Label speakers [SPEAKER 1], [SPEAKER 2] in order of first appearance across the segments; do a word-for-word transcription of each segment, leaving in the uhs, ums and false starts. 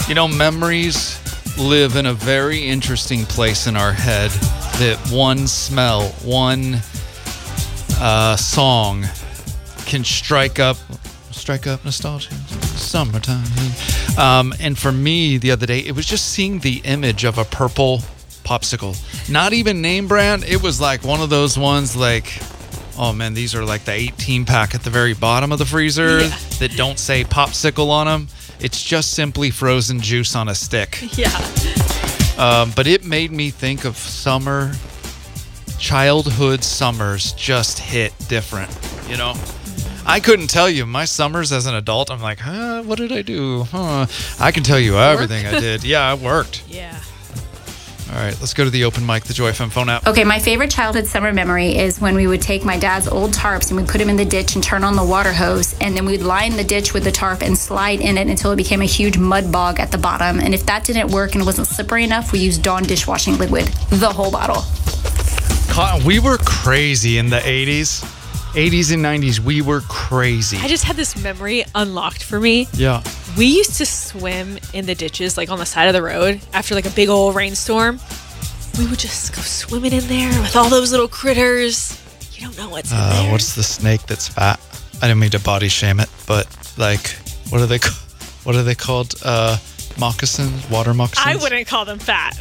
[SPEAKER 1] You know, memories live in a very interesting place in our head that one smell, one uh, song can strike up, strike up nostalgia, summertime. Um, and for me the other day, it was just seeing the image of a purple popsicle. Not even name brand. It was like one of those ones like, oh man, these are like the eighteen pack at the very bottom of the freezer yeah. that don't say popsicle on them. It's just simply frozen juice on a stick.
[SPEAKER 2] Yeah.
[SPEAKER 1] Um, but it made me think of summer. Childhood summers just hit different, you know? I couldn't tell you. My summers as an adult, I'm like, huh, what did I do? Huh. I can tell you everything I did. Yeah, I worked.
[SPEAKER 2] Yeah.
[SPEAKER 1] All right, let's go to the open mic, the Joy F M phone app.
[SPEAKER 3] Okay, my favorite childhood summer memory is when we would take my dad's old tarps and we'd put them in the ditch and turn on the water hose, and then we'd line the ditch with the tarp and slide in it until it became a huge mud bog at the bottom. And if that didn't work and it wasn't slippery enough, we used Dawn dishwashing liquid, the whole bottle.
[SPEAKER 1] We were crazy in the eighties. eighties and nineties, we were crazy.
[SPEAKER 2] I just had this memory unlocked for me.
[SPEAKER 1] Yeah.
[SPEAKER 2] We used to swim in the ditches, like on the side of the road after like a big old rainstorm. We would just go swimming in there with all those little critters. You don't know what's in
[SPEAKER 1] uh,
[SPEAKER 2] there.
[SPEAKER 1] What's the snake that's fat? I didn't mean to body shame it, but like, what are they? What are they called? Uh, moccasins, water moccasins.
[SPEAKER 2] I wouldn't call them fat.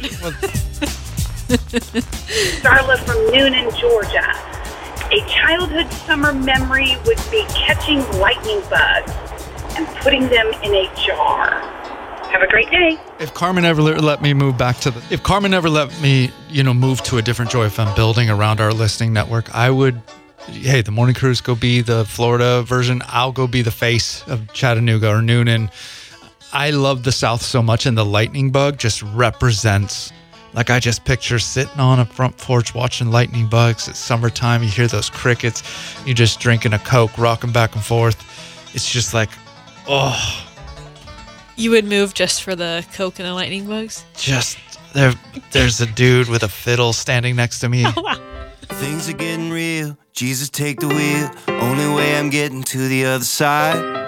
[SPEAKER 4] Starla from Noonan, Georgia. A childhood summer memory would be catching lightning bugs and putting them in a jar. Have a great day.
[SPEAKER 1] If Carmen ever let me move back to the, if Carmen ever let me, you know, move to a different Joy F M building around our listening network, I would, hey, the morning crews go be the Florida version. I'll go be the face of Chattanooga or Noonan. I love the South so much, and the lightning bug just represents. Like, I just picture sitting on a front porch watching lightning bugs. It's summertime. You hear those crickets. You're just drinking a Coke, rocking back and forth. It's just like, oh.
[SPEAKER 2] You would move just for the Coke and the lightning bugs?
[SPEAKER 1] Just, there. there's a dude with a fiddle standing next to me.
[SPEAKER 2] Oh, wow.
[SPEAKER 5] Things are getting real. Jesus, take the wheel. Only way I'm getting to the other side.